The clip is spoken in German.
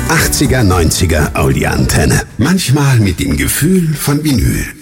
80er, 90er Audi-Antenne. Manchmal mit dem Gefühl von Vinyl.